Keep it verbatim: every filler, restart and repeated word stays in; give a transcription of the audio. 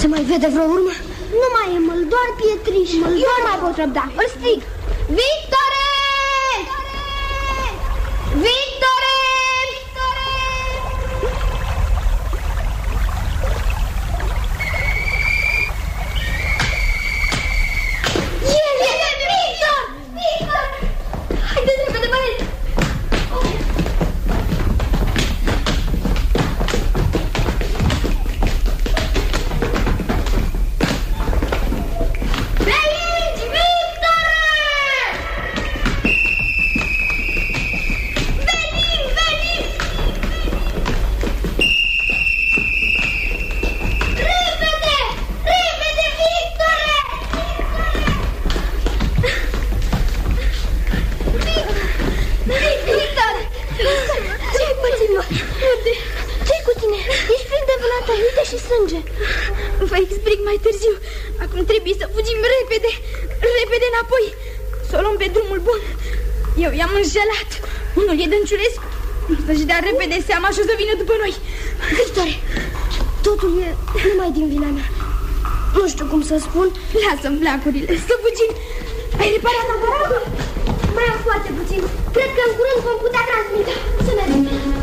Se mai vede vreo urmă? Nu mai e măl, doar pietriși. Măl, Eu nu mai pot răbda. Îl strig. Victore! Victore! El e Victor! Victor! Haideți repede, băieți! Vă explic mai târziu. Acum trebuie să fugim repede, repede înapoi, să o luăm pe drumul bun. Eu i-am înșelat. Unul e Dănciulescu. Să-și dea repede seama și o să vină după noi. Victor, totul e numai din vina mea. Nu știu cum să spun. Lasă-mi flacurile, să fugim. Ai reparat aparatul? Mai am foarte puțin. Cred că în curând vom putea transmite. Să mergem.